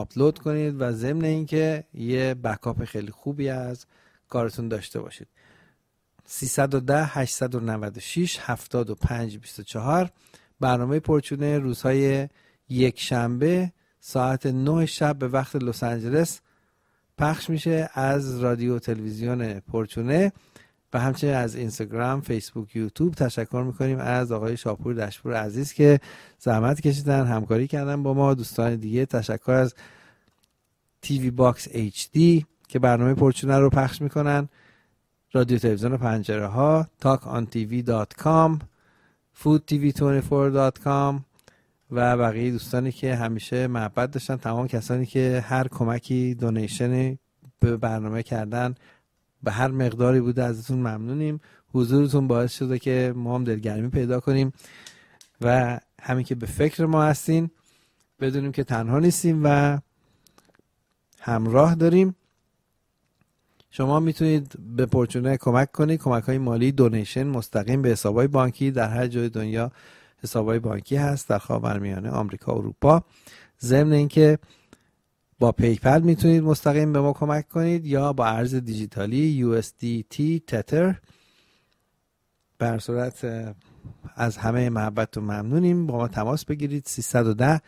آپلود کنید و ضمن اینکه یه بکاپ خیلی خوبی از کارتون داشته باشید. 310 896 75 24 برنامه پرچونه روزهای یک شنبه ساعت 9 شب به وقت لس آنجلس پخش میشه از رادیو تلویزیون پرچونه و همچنین از اینستاگرام، فیسبوک، یوتیوب. تشکر میکنیم از آقای شاپور دشپور عزیز که زحمت کشیدن، همکاری کردن با ما. دوستان دیگه تشکر از تیوی باکس HD که برنامه پرچونه رو پخش میکنن، رادیو تلویزیون پنجره ها، talkontv.com، foodtv24.com و بقیه دوستانی که همیشه محبت داشتن، تمام کسانی که هر کمکی دونیشنی به برنامه کردن به هر مقداری بوده ازتون ممنونیم. حضورتون باعث شده که ما هم دلگرمی پیدا کنیم و همین که به فکر ما هستین بدونیم که تنها نیستیم و همراه داریم. شما میتونید به پرچونه کمک کنید، کمک‌های مالی، دونیشن مستقیم به حساب‌های بانکی در هر جای دنیا. حساب‌های بانکی هست در خاورمیانه، آمریکا، اروپا. ضمن اینکه با پیپل میتونید مستقیم به ما کمک کنید یا با ارز دیجیتالی USDT تتر. به هر صورت از همه محبتتون ممنونیم. با ما تماس بگیرید 310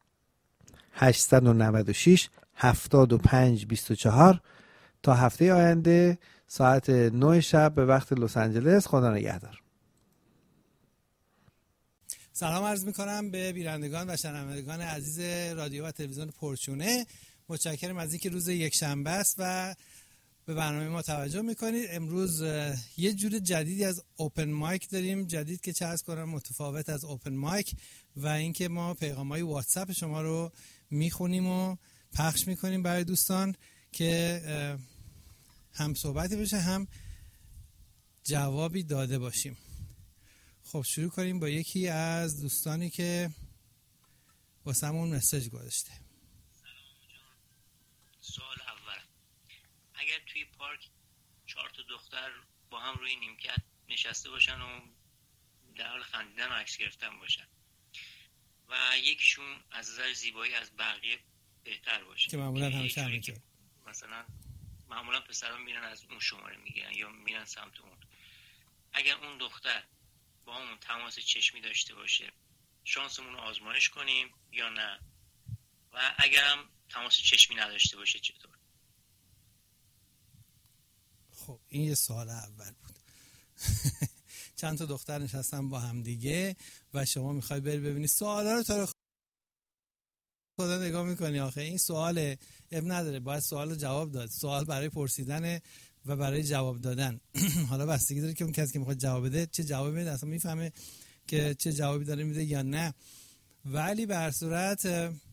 896 75 24 تا هفته آینده ساعت 9 شب به وقت لس آنجلس. خدا نگهدار. سلام عرض میکنم به بینندگان و شنوندگان عزیز رادیو و تلویزیون پرچونه. متشکرم از اینکه روز یک شنبه است و به برنامه ما توجه میکنید. امروز یه جور جدیدی از اوپن مایک داریم، جدید که چه عرض کنم متفاوت از اوپن مایک، و اینکه ما پیغام‌های واتساپ شما رو میخونیم و پخش میکنیم برای دوستان که هم صحبتی بشه هم جوابی داده باشیم. خب شروع کنیم با یکی از دوستانی که واسمون مسیج گذاشته. سوال اول، اگر توی پارک 4 تا دختر با هم روی نیمکت نشسته باشن و در حال خندیدن و عکس گرفتن باشن و یکیشون از نظر زیبایی از بقیه بهتر باشه، که معمولا همیشه همینطور، مثلا معمولا پسران میرن از اون شماره میگیرن یا میرن سمت اون، اگر اون دختر با همون تماس چشمی داشته باشه شانسمون رو آزمایش کنیم یا نه، و اگر هم تماس چشمی نداشته باشه چطور؟ خب این یه سوال اول بود. چند تا دختر نشستن با هم دیگه و شما میخوای بری ببینی سوالا رو تو خدا نگاه میکنی. آخه این سوال اب نداره، باید سوال رو جواب داد. سوال برای پرسیدن و برای جواب دادن. حالا بستگی داره که اون کسی که میخواد جواب بده چه جوابی میده، اصلا میفهمه که چه جوابی داره میده یا نه. ولی به هر صورت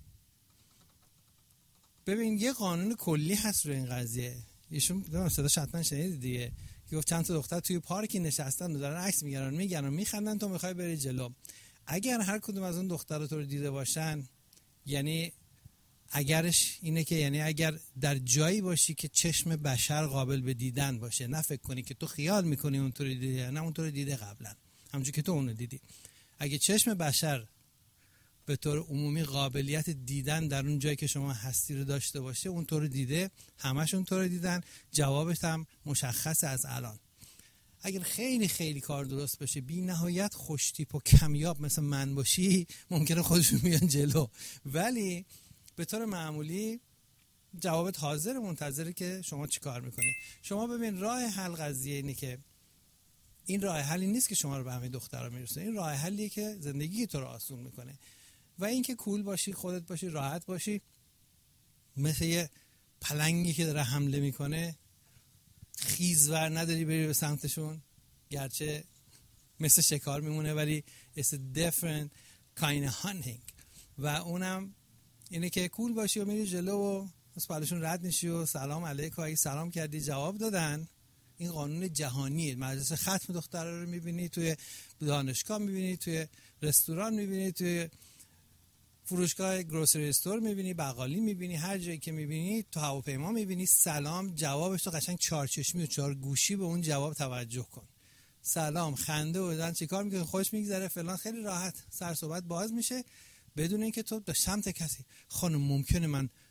ببین یه قانون کلی هست روی این قضیه. ایشون صداش حتما شنیدید دیگه، که گفت چند تا دختر توی پارکی نشستن و دارن عکس میگیرن و میخندن، تو میخوای بری جلو. اگر هر کدوم از اون دخترها تو رو دیده باشن، یعنی اگرش اینه که یعنی اگر در جایی باشی که چشم بشر قابل به دیدن باشه، نه فکر کنی که تو خیال میکنی اونطوری دیده، نه اونطوری دیده قبلا همونجوری که تو اونو دیدی. اگه چشم بشر به طور عمومی قابلیت دیدن در اون جایی که شما هستی رو داشته باشه، اونطوری دیده، همشون طوری دیدن، جوابش هم مشخصه از الان. اگر خیلی خیلی کار درست باشه، بی نهایت خوش تیپ و کمیاب مثل من باشی، ممکنه خودشون بیان جلو، ولی به طور معمولی جوابت حاضر، منتظره که شما چی کار میکنی. شما ببین راه حل قضیه اینه که این راه حلی نیست که شما رو به همه دخترها میرسونه، این راه حلیه که زندگی تو رو آسون میکنه و اینکه کول باشی، خودت باشی، راحت باشی، مثل یه پلنگی که داره حمله میکنه خیزور نداری بری به سمتشون، گرچه مثل شکار میمونه ولی it's a different kind of hunting. و اونم اینه که کول باشی و میری جلو و از پلشون رد نشی و سلام علیکم، اگه سلام کردی جواب دادن. این قانون جهانیه. مجلس ختم دخترها رو میبینی، توی دانشگاه میبینی، توی رستوران میبینی، توی فروشگاه گروسری استور میبینی، بقالی میبینی، هر جایی که میبینی، تو هواپیما میبینی، سلام جوابش تو قشنگ چارچشمی و چار گوشی به اون جواب توجه کن. سلام، خنده و دادن، چیکار میکنی، خوش میگذره فلان، خیلی راحت سر صحبت باز میشه بدون اینکه تو به سمت کسی خانم ممکنه من